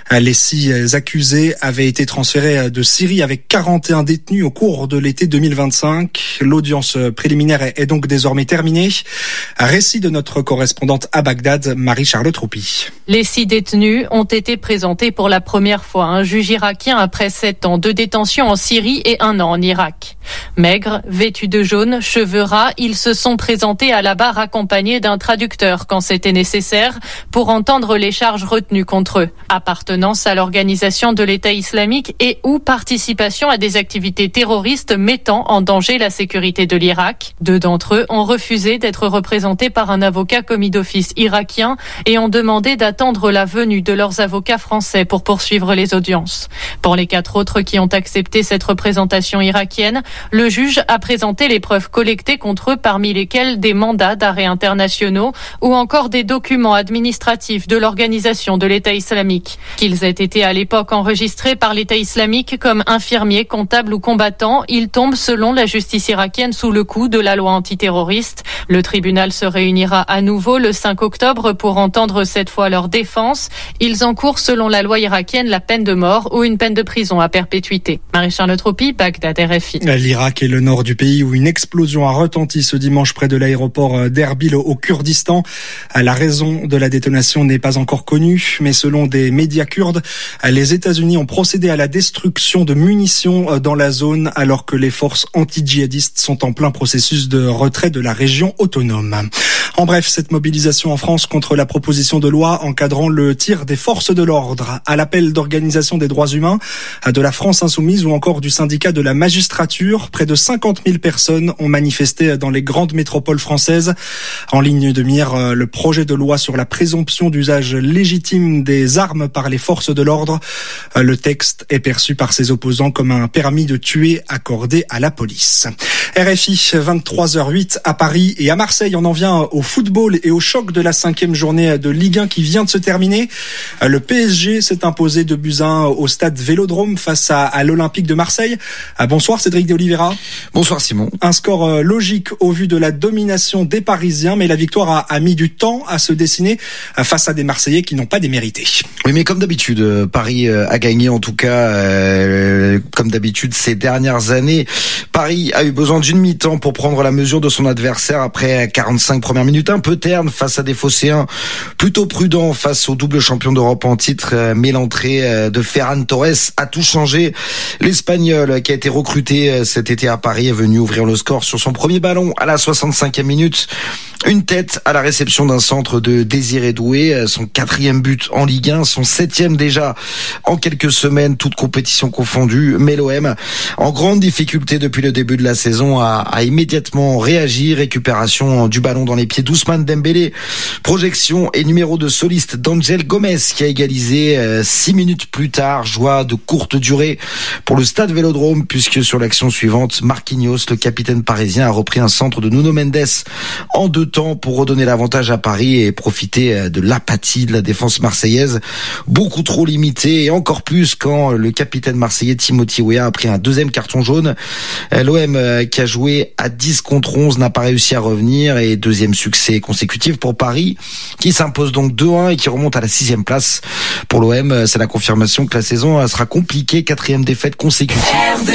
Les 6 accusés avaient été transférés de Syrie avec 41 détenus au cours de l'été 2025. L'audience préliminaire est donc désormais terminée. Récit de notre correspondante à Bagdad, Marie-Charlotte Roupi. Les 6 détenus ont été présentés pour la première fois à un juge irakien après 7 ans de détention en Syrie et 1 an en Irak. Maigres, vêtus de jaune, cheveux ras, ils se sont présentés à la barre accompagnés d'un traducteur quand c'était nécessaire pour entendre les charges retenues contre eux. Appartenance à l'organisation de l'État islamique et ou participation à des activités terroristes mettant en danger la sécurité de l'Irak. 2 d'entre eux ont refusé d'être représentés par un avocat commis d'office irakien et ont demandé d'attendre la venue de leurs avocats français pour poursuivre les audiences. Pour les 4 autres qui ont accepté cette représentation irakienne, le juge a présenté les preuves collectées contre eux, parmi lesquelles des mandats d'arrêt internationaux ou encore des documents administratifs de l'organisation de l'État islamique. Qu'ils aient été à l'époque enregistrés par l'État islamique comme infirmiers, comptables ou combattants, ils tombent selon la justice irakienne sous le coup de la loi antiterroriste. Le tribunal se réunira à nouveau le 5 octobre pour entendre cette fois leur défense. Ils encourent selon la loi irakienne la peine de mort ou une peine de prison à perpétuité. Marie-Charlotte Roupi, Bagdad, RFI. L'Irak est le nord du pays où une explosion a retenti ce dimanche près de l'aéroport d'Erbil au Kurdistan. La raison de la détonation n'est pas encore connue, mais selon des médias kurdes, les États-Unis ont procédé à la destruction de munitions dans la zone alors que les forces anti-djihadistes sont en plein processus de retrait de la région autonome. En bref, cette mobilisation en France contre la proposition de loi encadrant le tir des forces de l'ordre à l'appel d'organisations des droits humains, de la France Insoumise ou encore du syndicat de la magistrature, près de 50 000 personnes ont manifesté dans les grandes métropoles françaises. En ligne de mire, le projet de loi sur la présomption d'usage légitime des armes par les forces de l'ordre. Le texte est perçu par ses opposants comme un permis de tuer accordé à la police. RFI, 23h08 à Paris et à Marseille. On en vient au football et au choc de la 5e journée de Ligue 1 qui vient de se terminer. Le PSG s'est imposé 2-1 au stade Vélodrome face à l'Olympique de Marseille. Bonsoir Cédric de Oliveira. Bonsoir Simon. Un score logique au vu de la domination des Parisiens, mais la victoire a mis du temps à se dessiner face à des Marseillais qui n'ont pas démérité. Oui, mais comme d'habitude, Paris a gagné, en tout cas, comme d'habitude ces dernières années. Paris a eu besoin d'une mi-temps pour prendre la mesure de son adversaire après 45 premières minutes un peu ternes face à des Phocéens plutôt prudents face au double champion d'Europe en titre, mais l'entrée de Ferran Torres a tout changé. L'Espagnol qui a été recruté cet été à Paris est venu ouvrir le score sur son premier ballon à la 65e minute. Une tête à la réception d'un centre de Désiré Doué, son 4e but en Ligue 1, son 7e déjà en quelques semaines, toutes compétitions confondues. Mais l'OM, en grande difficulté depuis le début de la saison, a immédiatement réagi. Récupération du ballon dans les pieds d'Ousmane Dembélé. Projection et numéro de soliste d'Angel Gomez qui a égalisé 6 minutes plus tard. Joie de courte durée pour le stade Vélodrome puisque sur l'action suivante, Marquinhos, le capitaine parisien, a repris un centre de Nuno Mendes en 2 temps pour redonner l'avantage à Paris et profiter de l'apathie de la défense marseillaise, beaucoup trop limitée, et encore plus quand le capitaine marseillais Timothy Weah a pris un 2e carton jaune. L'OM qui a joué à 10 contre 11 n'a pas réussi à revenir, et 2e succès consécutif pour Paris qui s'impose donc 2-1 et qui remonte à la 6e place. Pour l'OM, c'est la confirmation que la saison sera compliquée, 4e défaite consécutive.